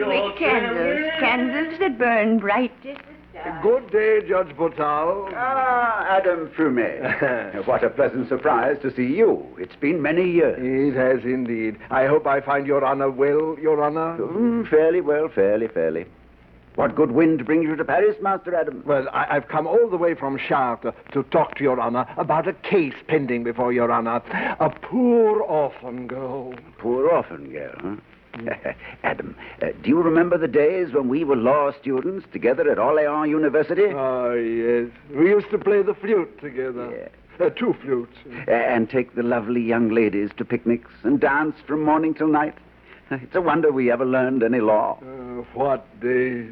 Sweet candles. Candles that burn bright as the stars. Good day, Judge Bottal. Ah, Adam Frumet. What a pleasant surprise to see you. It's been many years. It has indeed. I hope I find Your Honor well, Your Honor. Fairly well, fairly. What good wind brings you to Paris, Master Adam? Well, I've come all the way from Chartres to talk to Your Honor about a case pending before Your Honor. A poor orphan girl. Poor orphan girl, huh? Adam, do you remember the days when we were law students together at Orléans University? Oh, yes. We used to play the flute together. Yeah. 2 flutes. And take the lovely young ladies to picnics and dance from morning till night. It's a wonder we ever learned any law. What days.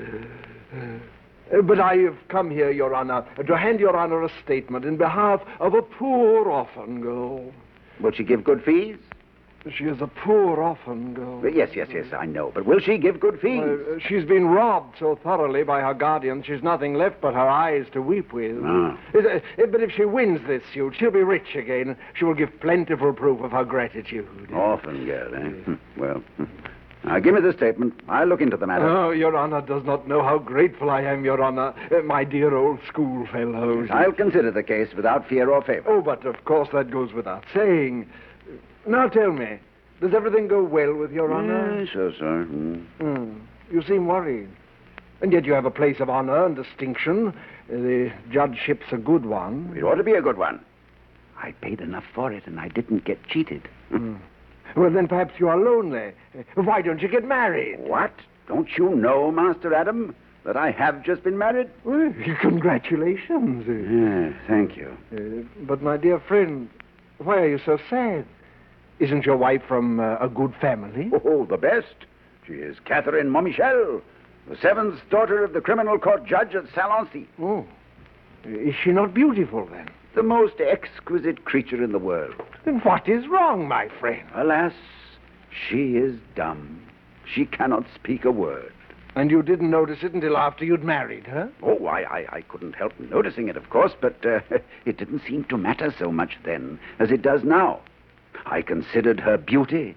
But I have come here, Your Honor, to hand Your Honor a statement in behalf of a poor orphan girl. Will she give good fees? She is a poor orphan girl. Yes, I know. But will she give good fees? She's been robbed so thoroughly by her guardian, she's nothing left but her eyes to weep with. Ah. But if she wins this suit, she'll be rich again. She will give plentiful proof of her gratitude. Orphan girl, eh? Well, now give me the statement. I'll look into the matter. Oh, Your Honor does not know how grateful I am, Your Honor. My dear old schoolfellow. I'll consider the case without fear or favor. Oh, but of course that goes without saying. Now tell me, does everything go well with Your Honor? So. You seem worried. And yet you have a place of honor and distinction. The judgeship's a good one. It ought to be a good one. I paid enough for it, and I didn't get cheated. Well, then perhaps you are lonely. Why don't you get married? What? Don't you know, Master Adam, that I have just been married? Well, congratulations. Thank you. But, my dear friend, why are you so sad? Isn't your wife from a good family? Oh, the best. She is Catherine Montmichel, the 7th daughter of the criminal court judge at Salancy. Oh. Is she not beautiful, then? The most exquisite creature in the world. Then what is wrong, my friend? Alas, she is dumb. She cannot speak a word. And you didn't notice it until after you'd married her? Oh, I couldn't help noticing it, of course, but it didn't seem to matter so much then as it does now. I considered her beauty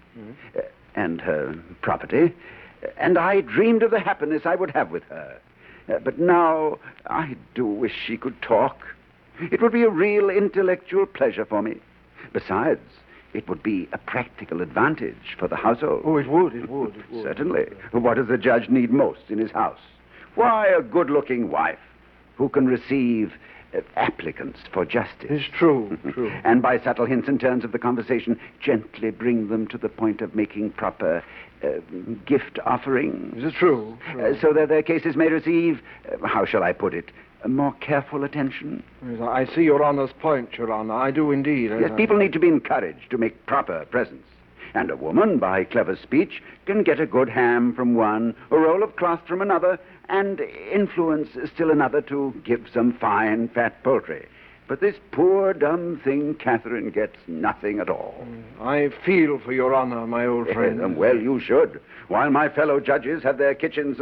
and her property, and I dreamed of the happiness I would have with her. But now I do wish she could talk. It would be a real intellectual pleasure for me. Besides, it would be a practical advantage for the household. Oh, it would. Certainly. What does the judge need most in his house? Why, a good-looking wife who can receive applicants for justice. It's true. And by subtle hints and turns of the conversation, gently bring them to the point of making proper gift offerings. It's true. So that their cases may receive, how shall I put it, a more careful attention. Yes, I see Your Honor's point, Your Honor. I do indeed. Yes, people need to be encouraged to make proper presents. And a woman, by clever speech, can get a good ham from one, a roll of cloth from another, and influence still another to give some fine, fat poultry. But this poor, dumb thing, Catherine, gets nothing at all. I feel for Your Honor, my old friend. Well, you should. While my fellow judges have their kitchens